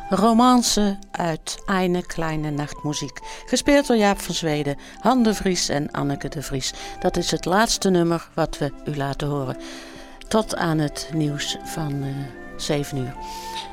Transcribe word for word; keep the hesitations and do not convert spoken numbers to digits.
Romance uit Eine kleine nachtmuziek. Gespeeld door Jaap van Zweden, Han de Vries en Anneke de Vries. Dat is het laatste nummer wat we u laten horen. Tot aan het nieuws van uh, zeven uur.